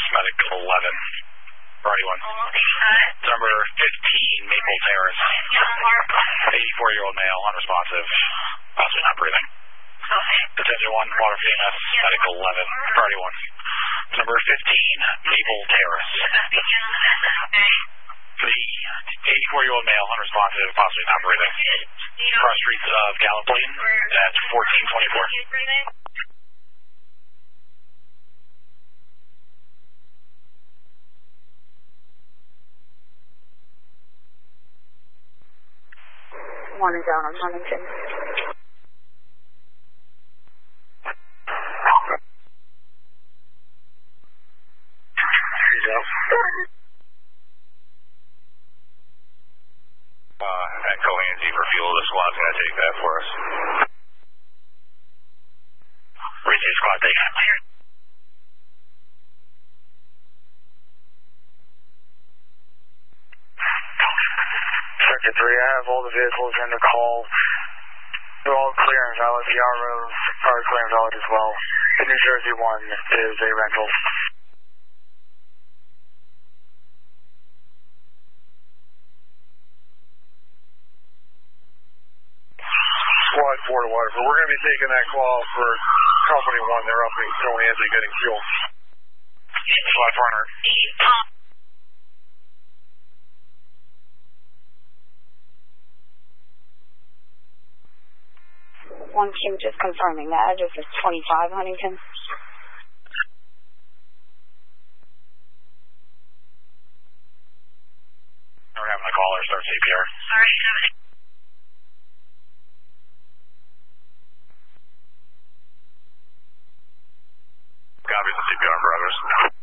Medic 11. Priority 1. Number 15, Maple Terrace. 84-year-old male, unresponsive, possibly not breathing. Attention 1, Water FEMS, Medic 11, Priority 1. Number 15, Maple Terrace. The 84-year-old male, unresponsive, possibly not breathing. Cross streets of Gallup-Plain at 1424. One is down on Huntington. Echo Angie for fuel. The squad's going to take that for us. Receive squad taking it. Sector 3, I have all the vehicles in the call. They're all clear and valid. The ROs are clear and valid as well. The New Jersey one is a rental. Squad 4 to Waterford. We're going to be taking that call for Company 1. They're up in Coanzi getting fuel. Squad 400. One Q, just confirming the address is 25 Huntington. We're having a caller start CPR. Alright, Copy the CPR for others.